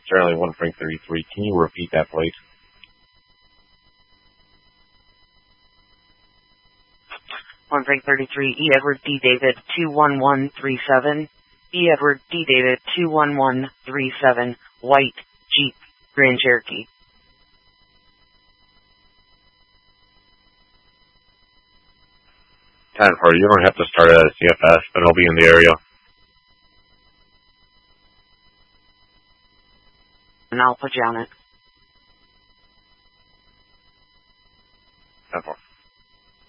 Charlie 1 Frank 33. Can you repeat that, please? One Frank 33, E. Edward D. David 21137. E. Edward D. David 21137. White Jeep Grand Cherokee. Time for you don't have to start at a CFS, but I'll be in the area. And I'll put you on it.